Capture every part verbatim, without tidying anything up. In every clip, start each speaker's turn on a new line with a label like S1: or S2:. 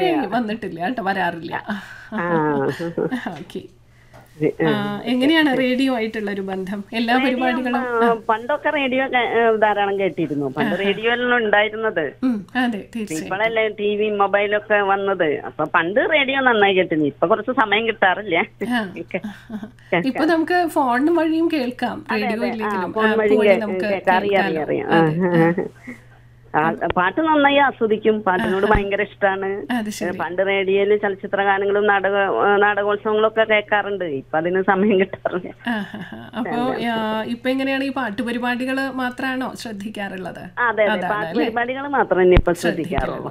S1: വന്നിട്ടില്ല കേട്ടോ, വരാറില്ല. ഓക്കെ. എങ്ങനെയാണ് റേഡിയോ ആയിട്ടുള്ള ഒരു ബന്ധം? എല്ലാ പരിപാടികളും
S2: പണ്ടൊക്കെ റേഡിയോ ധാരാളം കേട്ടിരുന്നു. പണ്ട് റേഡിയോയിലാണ് ഉണ്ടായിരുന്നത്.
S1: അതെ, തീർച്ചയായും.
S2: ഇപ്പോഴല്ലേ ടി വി മൊബൈലൊക്കെ വന്നത്. അപ്പൊ പണ്ട് റേഡിയോ നന്നായി കേട്ടിരുന്നു. ഇപ്പൊ കുറച്ച് സമയം കിട്ടാറില്ല.
S1: ഇപ്പൊ നമുക്ക് ഫോൺ വഴിയും കേൾക്കാം, റേഡിയോ ഇല്ലെങ്കിലും
S2: ഫോൺ വഴി അറിയാം അറിയാം. പാട്ട് നന്നായി ആസ്വദിക്കും. പാട്ടിനോട് ഭയങ്കര ഇഷ്ടമാണ്. പണ്ട് റേഡിയോയിൽ ചലച്ചിത്ര ഗാനങ്ങളും നാടക നാടകോത്സവങ്ങളും ഒക്കെ കേൾക്കാറുണ്ട്. ഇപ്പൊ അതിന് സമയം കിട്ടാറില്ല.
S1: അപ്പൊ ഇപ്പൊ എങ്ങനെയാണ്, ഈ പാട്ട് പരിപാടികൾ മാത്രമാണോ ശ്രദ്ധിക്കാറുള്ളത്?
S2: അതെ അതെ, പാട്ട് പരിപാടികൾ മാത്രം തന്നെ ഇപ്പൊ ശ്രദ്ധിക്കാറുള്ളൂ.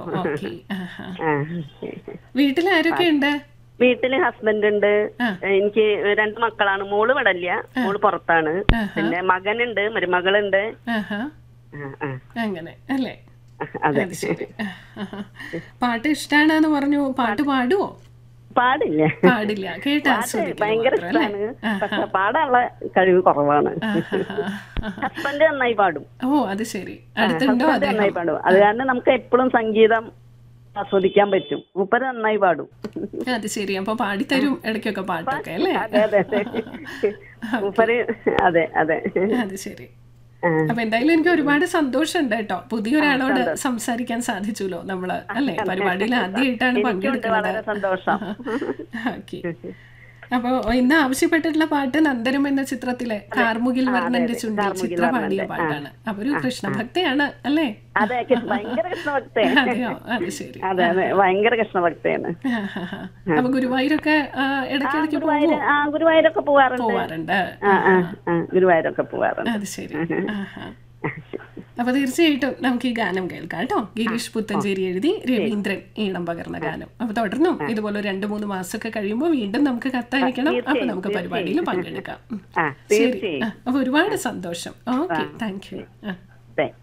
S1: വീട്ടിൽ ആരൊക്കെ ഉണ്ട്?
S2: വീട്ടില് ഹസ്ബൻഡ് ഉണ്ട്. എനിക്ക് രണ്ട് മക്കളാണ്. മോള് ഇവിടെ ഇല്ല, മോള് പുറത്താണ്. പിന്നെ മകനുണ്ട്, മരുമകളുണ്ട്.
S1: അങ്ങനെ അല്ലേ? ശരി. പാട്ട് ഇഷ്ടാണെന്ന് പറഞ്ഞു. പാട്ട് പാടുവോ?
S2: പാടില്ല
S1: പാടില്ല കേട്ടാ
S2: ഭയങ്കര ഇഷ്ടമാണ്. പക്ഷെ പാടാനുള്ള കഴിവ് കുറവാണ്. ഹസ്ബൻഡ് നന്നായി പാടും.
S1: ഓ, അത് ശരി. അടുത്തുണ്ടോ?
S2: നന്നായി പാടും. അത് കാരണം നമുക്ക് എപ്പോഴും സംഗീതം ആസ്വദിക്കാൻ പറ്റും. മൂപ്പര് നന്നായി പാടും.
S1: അത് ശരി. അപ്പൊ പാടിത്തരും ഇടയ്ക്കൊക്കെ പാട്ടൊക്കെ അല്ലേ?
S2: അതെ അതെ മൂപ്പര്. അതെ അതെ,
S1: അത് ശരി. അപ്പൊ എന്തായാലും എനിക്ക് ഒരുപാട് സന്തോഷമുണ്ട് കേട്ടോ, പുതിയൊരാളോട് സംസാരിക്കാൻ സാധിച്ചല്ലോ നമ്മള് അല്ലെ? പരിപാടിയിൽ ആദ്യമായിട്ടാണ് പങ്കെടുക്കുന്നത്.
S2: സന്തോഷം.
S1: ഓക്കെ. അപ്പൊ ഇന്ന് ആവശ്യപ്പെട്ടിട്ടുള്ള പാട്ട് നന്ദനം എന്ന ചിത്രത്തിലെ കാർമുകിൽ വർണ്ണന്റെ ചുണ്ടിൽ ചിത്ര പാടിയ പാട്ടാണ്. അപ്പൊ ഒരു കൃഷ്ണഭക്തയാണ് അല്ലേ? അതെയോ? അത് ശരി.
S2: അതെ അതെ, ഭയങ്കര കൃഷ്ണഭക്തയാണ്.
S1: അപ്പൊ ഗുരുവായൂരൊക്കെ ഇടയ്ക്കിടയ്ക്ക്
S2: ഗുരുവായൂരൊക്കെ പോവാറുണ്ട്.
S1: പോവാറുണ്ട്
S2: ഗുരുവായൂരൊക്കെ പോവാറുണ്ട്.
S1: അത് ശരി. അപ്പൊ തീർച്ചയായിട്ടും നമുക്ക് ഈ ഗാനം കേൾക്കാം കേട്ടോ. ഗിരീഷ് പുത്തഞ്ചേരി എഴുതി രവീന്ദ്രൻ ഈണം പകർന്ന ഗാനം. അപ്പൊ തുടർന്നും ഇതുപോലെ രണ്ടു മൂന്ന് മാസമൊക്കെ കഴിയുമ്പോൾ വീണ്ടും നമുക്ക് കത്തയക്കണം. അപ്പൊ നമുക്ക് പരിപാടിയിൽ പങ്കെടുക്കാം. ശരി. അപ്പൊ ഒരുപാട് സന്തോഷം. Okay, thank you.